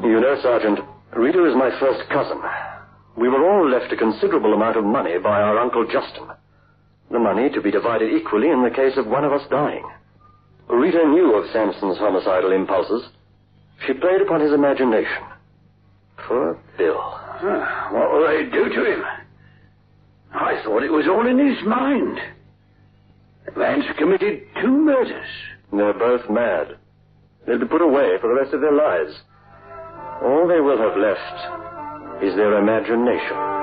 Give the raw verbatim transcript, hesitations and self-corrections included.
You know, Sergeant, Rita is my first cousin. We were all left a considerable amount of money by our Uncle Justin. The money to be divided equally in the case of one of us dying. Rita knew of Sampson's homicidal impulses. She played upon his imagination. Poor Bill. Huh, what will they do to him? I thought it was all in his mind. The man's committed two murders. They're both mad. They'll be put away for the rest of their lives. All they will have left is their imagination.